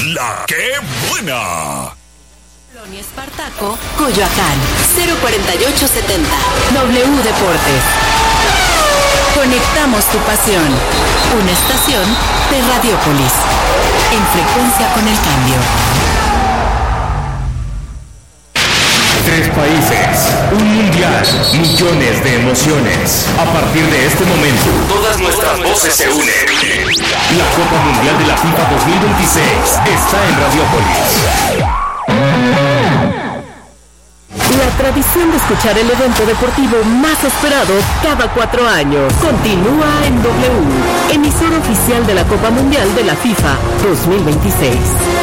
La que buena. Colonia Espartaco, Coyoacán, 04870. W Deportes. Conectamos tu pasión. Una estación de Radiopolis. En frecuencia con el cambio. 3 países, un mundial, millones de emociones. A partir de este momento, todas nuestras voces se unen. La Copa Mundial de la FIFA 2026 está en Radiopolis. La tradición de escuchar el evento deportivo más esperado cada 4 años continúa en W, emisor oficial de la Copa Mundial de la FIFA 2026.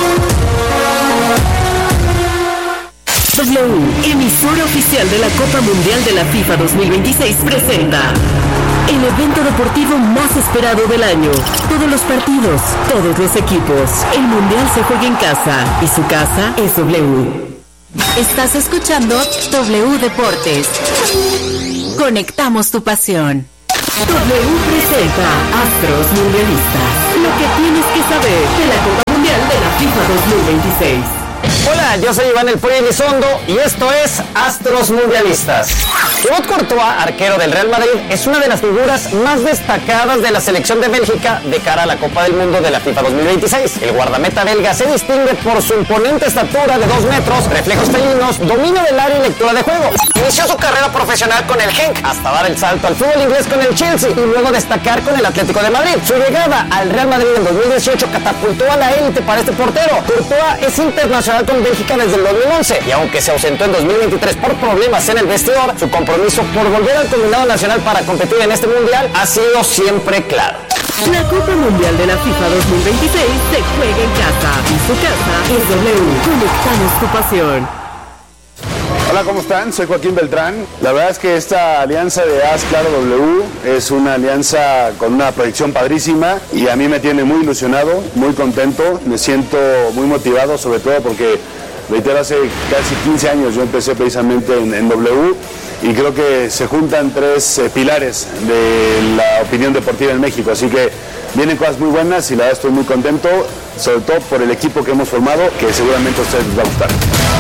W, emisor oficial de la Copa Mundial de la FIFA 2026, presenta el evento deportivo más esperado del año. Todos los partidos, todos los equipos. El Mundial se juega en casa y su casa es W. Estás escuchando W Deportes. Conectamos tu pasión. W presenta Astros Mundialistas. Lo que tienes que saber de la Copa Mundial de la FIFA 2026. Hola, yo soy Iván El Pollo Elizondo y esto es Astros Mundialistas. Thibaut Courtois, arquero del Real Madrid, es una de las figuras más destacadas de la selección de Bélgica de cara a la Copa del Mundo de la FIFA 2026. El guardameta belga se distingue por su imponente estatura de 2 metros, reflejos felinos, dominio del área y lectura de juego. Inició su carrera profesional con el Genk, hasta dar el salto al fútbol inglés con el Chelsea y luego destacar con el Atlético de Madrid. Su llegada al Real Madrid en 2018 catapultó a la élite para este portero. Courtois es internacional con Bélgica desde el 2011 y aunque se ausentó en 2023 por problemas en el vestidor, su compromiso por volver al combinado nacional para competir en este mundial ha sido siempre claro. La Copa Mundial de la FIFA 2026 se juega en casa y su casa es W. Conectamos tu pasión. Hola, ¿cómo están? Soy Joaquín Beltrán. La verdad es que esta alianza de AS Claro W es una alianza con una proyección padrísima y a mí me tiene muy ilusionado, muy contento, me siento muy motivado, sobre todo porque, reitero, hace casi 15 años yo empecé precisamente en W y creo que se juntan 3 pilares de la opinión deportiva en México, así que vienen cosas muy buenas y la verdad estoy muy contento, sobre todo por el equipo que hemos formado, que seguramente a ustedes les va a gustar.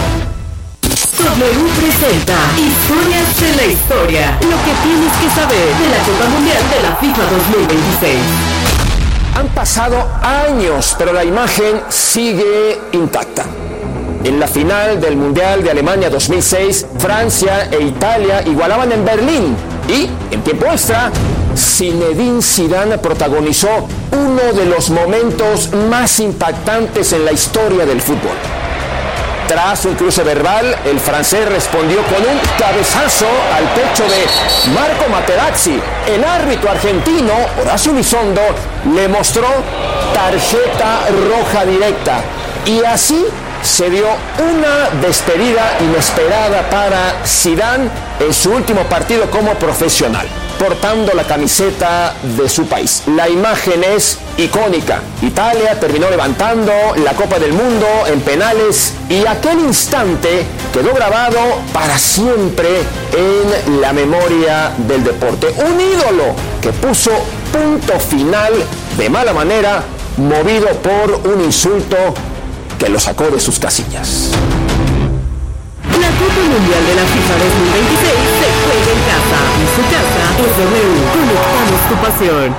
W presenta Historias de la Historia. Lo que tienes que saber de la Copa Mundial de la FIFA 2026. Han pasado años, pero la imagen sigue intacta. En la final del Mundial de Alemania 2006, Francia e Italia igualaban en Berlín. Y, en tiempo extra, Zinedine Zidane protagonizó uno de los momentos más impactantes en la historia del fútbol. Tras un cruce verbal, el francés respondió con un cabezazo al pecho de Marco Materazzi. El árbitro argentino, Horacio Elizondo, le mostró tarjeta roja directa. Y así se dio una despedida inesperada para Zidane en su último partido como profesional, portando la camiseta de su país. La imagen es icónica. Italia terminó levantando la Copa del Mundo en penales y aquel instante quedó grabado para siempre en la memoria del deporte. Un ídolo que puso punto final de mala manera, movido por un insulto que lo sacó de sus casillas. La Copa Mundial de la FIFA 2026 se juega en casa y su casa es W. Conectamos tu pasión.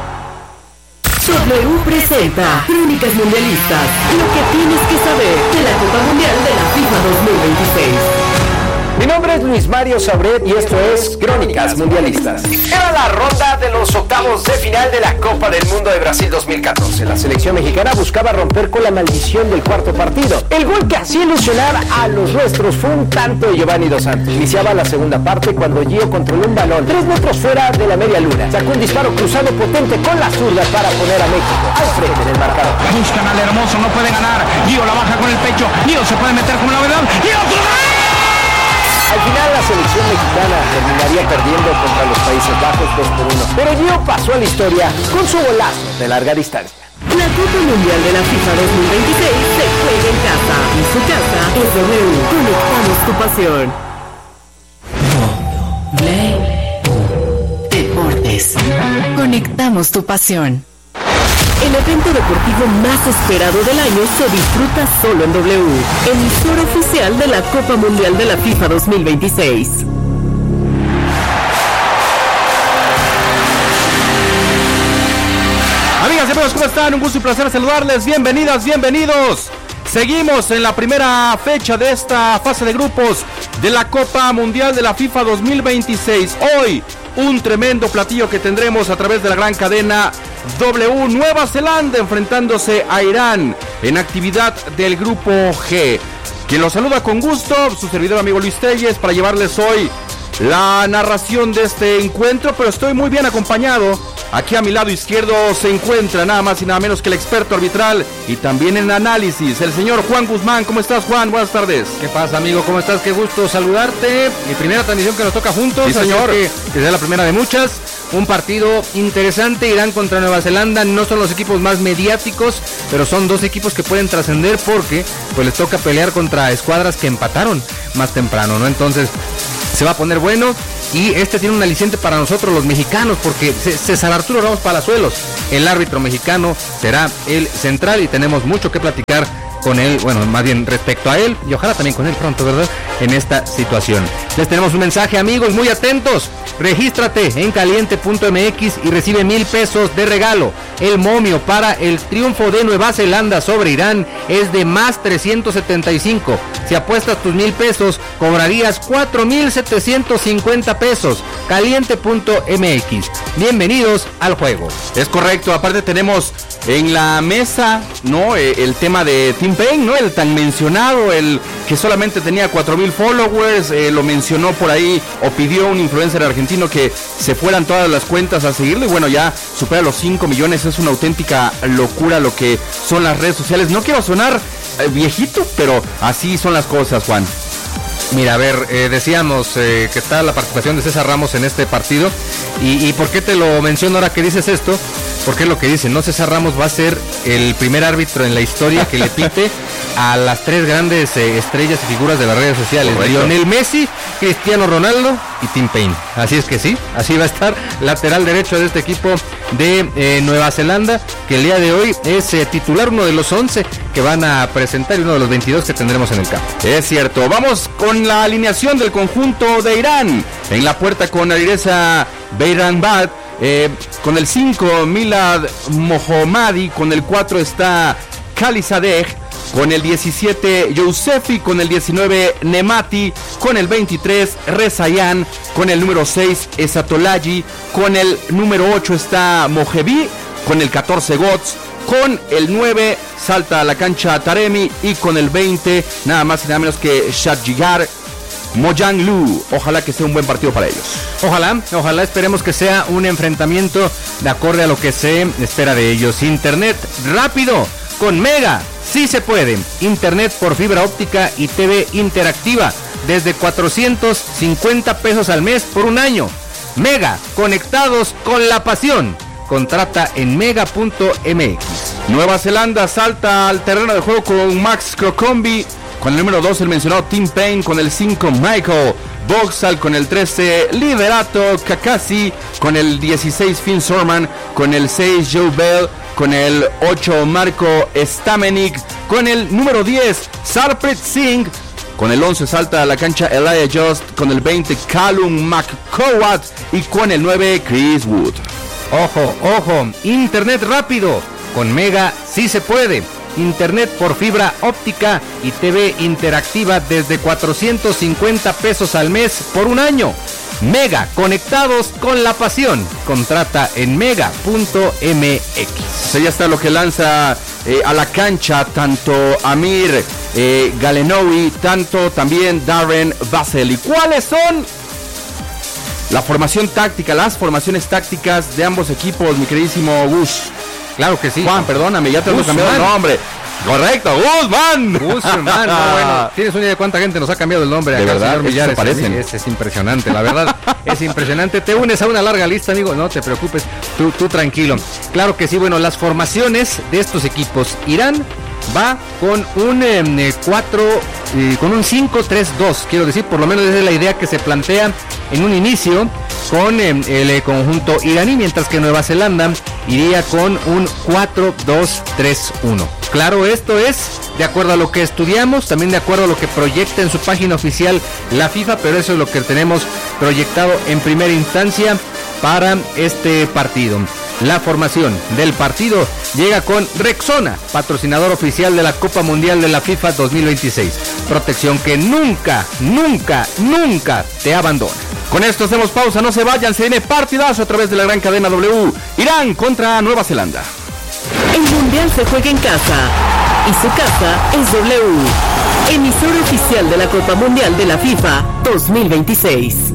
W presenta Crónicas Mundialistas. Lo que tienes que saber de la Copa Mundial de la FIFA 2026. Mi nombre es Luis Mario Sabret y esto es Crónicas Mundialistas. Era la ronda de los octavos de final de la Copa del Mundo de Brasil 2014. La selección mexicana buscaba romper con la maldición del cuarto partido. El gol que hacía ilusionar a los nuestros fue un tanto de Giovanni Dos Santos. Iniciaba la segunda parte cuando Gio controló un balón 3 metros fuera de la media luna. Sacó un disparo cruzado potente con la zurda para poner a México al frente del marcador. Buscan al Hermoso, no puede ganar. Gio la baja con el pecho. Gio se puede meter con la verdad. ¡Gio! Al final la selección mexicana terminaría perdiendo contra los Países Bajos 2-1, pero Gio pasó a la historia con su golazo de larga distancia. La Copa Mundial de la FIFA 2026 se juega en casa y su casa es W. Conectamos tu pasión. W Deportes. Conectamos tu pasión. El evento deportivo más esperado del año se disfruta solo en W, emisora oficial de la Copa Mundial de la FIFA 2026. Amigas y amigos, ¿cómo están? Un gusto y placer saludarles. Bienvenidas, bienvenidos. Seguimos en la primera fecha de esta fase de grupos de la Copa Mundial de la FIFA 2026. Hoy, un tremendo platillo que tendremos a través de la gran cadena W. Nueva Zelanda enfrentándose a Irán en actividad del grupo G. Quien los saluda con gusto, su servidor amigo Luis Telles, para llevarles hoy la narración de este encuentro, pero estoy muy bien acompañado. Aquí a mi lado izquierdo se encuentra nada más y nada menos que el experto arbitral y también en análisis, el señor Juan Guzmán. ¿Cómo estás, Juan? Buenas tardes. ¿Qué pasa, amigo? ¿Cómo estás? Qué gusto saludarte. Mi primera transmisión que nos toca juntos. Sí, señor. Que sea la primera de muchas. Un partido interesante, Irán contra Nueva Zelanda. No son los equipos más mediáticos, pero son dos equipos que pueden trascender porque pues les toca pelear contra escuadras que empataron más temprano, ¿no? Entonces se va a poner bueno. Y este tiene un aliciente para nosotros los mexicanos, porque César Arturo Ramos Palazuelos, el árbitro mexicano, será el central y tenemos mucho que platicar con él, bueno, más bien respecto a él y ojalá también con él pronto, ¿verdad? En esta situación. Les tenemos un mensaje, amigos, muy atentos. Regístrate en caliente.mx y recibe 1,000 pesos de regalo. El momio para el triunfo de Nueva Zelanda sobre Irán es de más 375. Si apuestas tus 1,000 pesos, cobrarías 4,750 pesos. Caliente.mx. Bienvenidos al juego. Es correcto, aparte tenemos en la mesa, ¿no? El tema de Tim Payne, ¿no? El tan mencionado, el que solamente tenía 4,000 followers, lo mencionó por ahí o pidió un influencer argentino que se fueran todas las cuentas a seguirlo y bueno, ya supera los 5 millones, es una auténtica locura lo que son las redes sociales. No quiero sonar viejito, pero así son las cosas, Juan. Mira, a ver, decíamos que está la participación de César Ramos en este partido y ¿por qué te lo menciono ahora que dices esto? Porque es lo que dicen, ¿no? César Ramos va a ser el primer árbitro en la historia que le pite a las tres grandes estrellas y figuras de las redes sociales. Correcto. Lionel Messi, Cristiano Ronaldo y Tim Payne. Así es que sí, así va a estar lateral derecho de este equipo de Nueva Zelanda, que el día de hoy es titular, uno de los 11 que van a presentar y uno de los 22 que tendremos en el campo. Es cierto, vamos con la alineación del conjunto de Irán. En la puerta con Alireza Beiranbad. Con el 5 Milad Mohammadi, con el 4 está Khalizadeh, con el 17 Yousefi, con el 19 Nemati, con el 23 Rezayan, con el número 6 Esatolaji, con el número 8 está Mojebi, con el 14 Gots, con el 9 salta a la cancha Taremi y con el 20 nada más y nada menos que Shadjigar Mojang Lu. Ojalá que sea un buen partido para ellos. Ojalá esperemos que sea un enfrentamiento de acorde a lo que se espera de ellos. Internet rápido con Mega, sí se puede. Internet por fibra óptica y TV interactiva desde 450 pesos al mes por un año. Mega, conectados con la pasión. Contrata en mega.mx. Nueva Zelanda salta al terreno de juego con Max Crocombi, con el número 2 el mencionado Tim Payne, con el 5 Michael Boxall, con el 13 Liberato Kakasi, con el 16 Finn Sorman, con el 6 Joe Bell, con el 8 Marco Stamenik, con el número 10 Sarpreet Singh, con el 11 salta a la cancha Elijah Just, con el 20 Callum McCowat y con el 9 Chris Wood. Ojo, internet rápido con Mega sí se puede. Internet por fibra óptica y TV interactiva desde 450 pesos al mes por un año. Mega, conectados con la pasión. Contrata en mega.mx. Ya está lo que lanza a la cancha tanto Amir Galenowi, tanto también Darren Basel. ¿Y cuáles son la formación táctica, las formaciones tácticas de ambos equipos, mi queridísimo Gus? Claro que sí. Juan, perdóname, ya te hemos cambiado el nombre. Correcto, Guzmán. No, bueno, ¿tienes una idea de cuánta gente nos ha cambiado el nombre? De acá, verdad, señor Millares? Parecen. Es impresionante, la verdad, es impresionante. Te unes a una larga lista, amigo, no te preocupes, tú tranquilo. Claro que sí, bueno, las formaciones de estos equipos. Irán va con un 5-3-2, quiero decir, por lo menos esa es la idea que se plantea en un inicio. con el conjunto iraní, mientras que Nueva Zelanda iría con un 4-2-3-1. Claro, esto es de acuerdo a lo que estudiamos, también de acuerdo a lo que proyecta en su página oficial la FIFA, pero eso es lo que tenemos proyectado en primera instancia para este partido. La formación del partido llega con Rexona, patrocinador oficial de la Copa Mundial de la FIFA 2026. Protección que nunca, nunca, nunca te abandona. Con esto hacemos pausa, no se vayan, se viene partidazo a través de la gran cadena W. Irán contra Nueva Zelanda. El Mundial se juega en casa y su casa es W, emisor oficial de la Copa Mundial de la FIFA 2026.